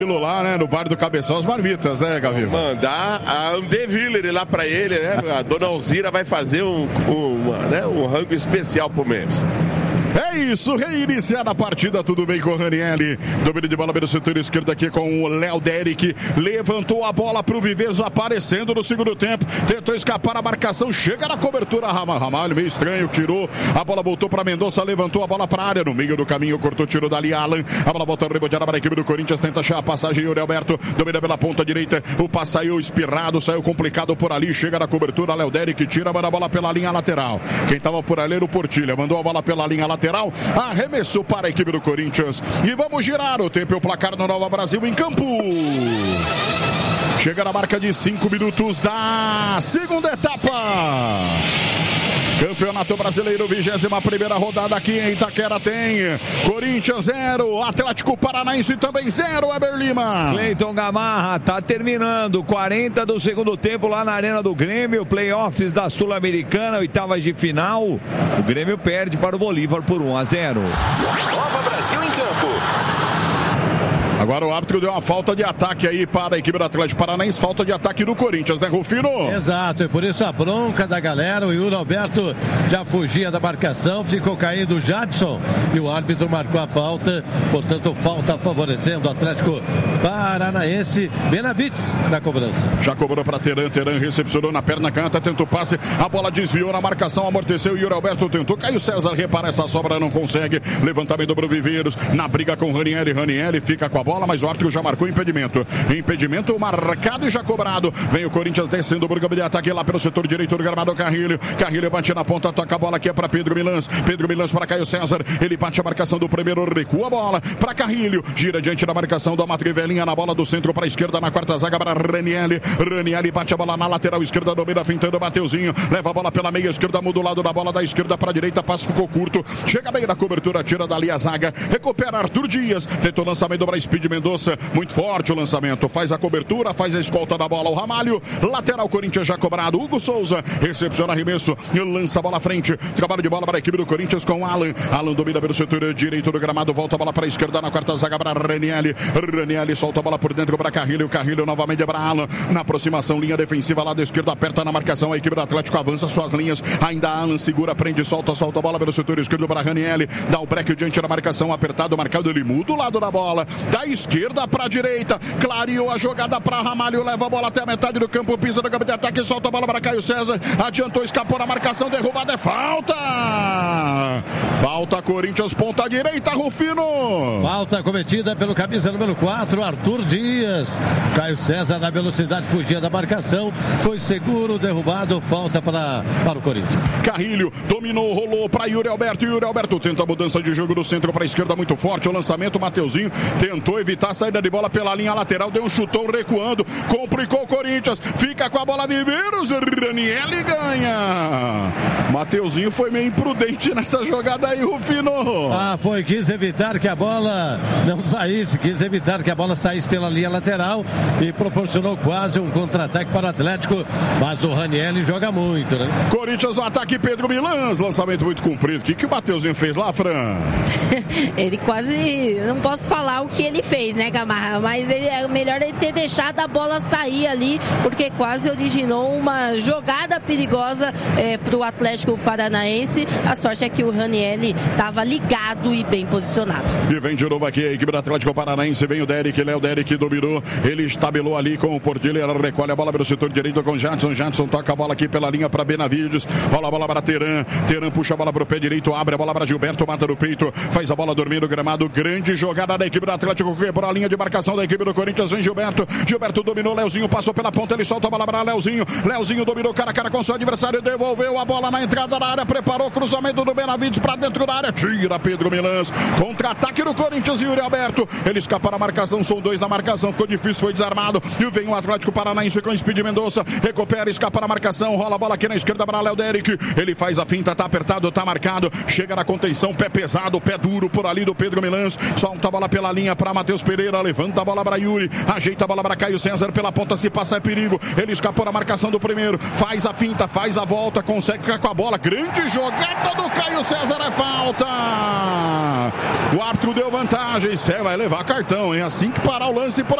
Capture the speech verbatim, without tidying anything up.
lá, né, no bar do Cabeção, as marmitas, né, Gavi? Mandar a Andeviller lá pra ele, né? A dona Alzira vai fazer um, um, uma, né, um rango especial pro Memphis. É isso, reiniciada a partida, tudo bem com o Ranieri, domínio de bola pelo setor esquerdo aqui com o Léo Derek, levantou a bola pro Vivezo, aparecendo no segundo tempo, tentou escapar a marcação, chega na cobertura, Ramalho, meio estranho, tirou, a bola voltou para Mendonça, levantou a bola para a área, no meio do caminho, cortou, tirou dali Alan, a bola volta reboteada para a equipe do Corinthians, tenta achar a passagem, Yuri Alberto, domina pela ponta direita, o passe saiu espirrado, saiu complicado por ali, chega na cobertura, Léo Derek, tira a bola pela linha lateral, quem tava por ali era o Portilha, mandou a bola pela linha lateral, arremessou para a equipe do Corinthians e vamos girar o tempo e o placar no Nova Brasil em campo. Chega na marca de cinco minutos da segunda etapa. Campeonato Brasileiro, vigésima primeira rodada aqui em Itaquera tem Corinthians zero, Atlético Paranaense também zero, Weber Lima. Cleiton Gamarra tá terminando, quarenta do segundo tempo lá na Arena do Grêmio, playoffs da Sul-Americana, oitavas de final, o Grêmio perde para o Bolívar por um a zero. Nova Brasil em campo. Agora o árbitro deu uma falta de ataque aí para a equipe do Atlético Paranaense, falta de ataque do Corinthians, né, Rufino? Exato, e por isso a bronca da galera, o Yuri Alberto já fugia da marcação, ficou caindo o Jadson e o árbitro marcou a falta, portanto falta favorecendo o Atlético Paranaense. Benavides na cobrança. Já cobrou para Teran, Teran recepcionou na perna canta, tentou passe, a bola desviou na marcação, amorteceu, Yuri Alberto tentou, Caio César repara essa sobra, não consegue, levantamento para o Viveiros, na briga com o Ranieri, Ranieri fica com a bola, mas o árbitro já marcou impedimento. Impedimento marcado e já cobrado. Vem o Corinthians descendo o burgama de ataque lá pelo setor direito do gramado. Carrilho. Carrilho bate na ponta, toca a bola aqui é para Pedro Milans. Pedro Milans para Caio César. Ele bate a marcação do primeiro, recua a bola para Carrilho. Gira diante da marcação do Amatri Velinha na bola do centro para a esquerda na quarta zaga para Ranieri. Ranieri bate a bola na lateral esquerda, domina fintando o Mateuzinho. Leva a bola pela meia esquerda, muda o lado da bola da esquerda para a direita. Passo ficou curto. Chega bem na cobertura, tira dali a zaga. Recupera Arthur Dias. Tenta o lançamento para Speed Mendonça, muito forte o lançamento, faz a cobertura, faz a escolta da bola, o Ramalho, lateral Corinthians já cobrado, Hugo Souza, recepciona arremesso, lança a bola à frente, trabalho de bola para a equipe do Corinthians com Alan, Alan domina pelo setor direito do gramado, volta a bola para a esquerda na quarta zaga para Ranieri, Ranieri solta a bola por dentro para Carrilho, Carrilho novamente para Alan, na aproximação, linha defensiva lá da esquerda, aperta na marcação, a equipe do Atlético avança suas linhas, ainda Alan segura, prende, solta, solta a bola pelo setor esquerdo para Ranieri, dá o break diante da marcação, apertado, marcado, ele muda o lado da bola, da esquerda para a direita, clareou a jogada para Ramalho, leva a bola até a metade do campo, pisa no campo de ataque, solta a bola para Caio César, adiantou, escapou na marcação, derrubada, é falta! Falta Corinthians, ponta direita, Rufino! Falta cometida pelo camisa número quatro, Arthur Dias. Caio César na velocidade, fugia da marcação, foi seguro, derrubado, falta para, para o Corinthians. Carrilho dominou, rolou para Yuri Alberto, Yuri Alberto tenta a mudança de jogo do centro para a esquerda, muito forte, o lançamento, Mateuzinho tentou evitar a saída de bola pela linha lateral, deu um chutão recuando, complicou o Corinthians, fica com a bola Viveiros, Ranieri ganha. Mateuzinho foi meio imprudente nessa jogada aí, Rufino. Ah, foi, quis evitar que a bola não saísse, quis evitar que a bola saísse pela linha lateral e proporcionou quase um contra-ataque para o Atlético, mas o Ranieri joga muito, né? Corinthians no ataque, Pedro Milans, lançamento muito comprido. O que, que o Mateuzinho fez lá, Fran? Ele quase, não posso falar o que ele fez, né, Gamarra? Mas ele, é melhor ele ter deixado a bola sair ali, porque quase originou uma jogada perigosa é, para o Atlético Paranaense. A sorte é que o Ranieri estava ligado e bem posicionado. E vem de novo aqui a equipe do Atlético Paranaense, vem o Derek, ele é o Derek, dominou, ele estabelou ali com o Portilho, ela recolhe a bola pelo setor direito com Jadson, Jadson toca a bola aqui pela linha para Benavides, rola a bola para Teran, Teran puxa a bola para o pé direito, abre a bola para Gilberto, mata no peito, faz a bola dormir no gramado, grande jogada da equipe do Atlético, quebrou a linha de marcação da equipe do Corinthians, vem Gilberto, Gilberto dominou, Leozinho passou pela ponta, ele solta a bola para Leozinho, Leozinho dominou cara a cara com seu adversário, devolveu a bola na entrada da área, preparou o cruzamento do Benavides para dentro da área, tira Pedro Milans, contra-ataque do Corinthians e Yuri Alberto, ele escapa na marcação, são dois na marcação, ficou difícil, foi desarmado, e vem o Atlético Paranaense com Speed Mendonça, recupera, escapa na marcação, rola a bola aqui na esquerda para Léo Derek, ele faz a finta, tá apertado, tá marcado, chega na contenção, pé pesado, pé duro por ali do Pedro Milans, solta a bola pela linha para Matheus Pereira, levanta a bola para Yuri, ajeita a bola para Caio César pela ponta, se passa é perigo, ele escapou na marcação do primeiro, faz a finta, faz a volta, consegue ficar com a bola, grande jogada do Caio César, é falta. O árbitro deu vantagem, Cé vai levar cartão, hein? Assim que parar o lance por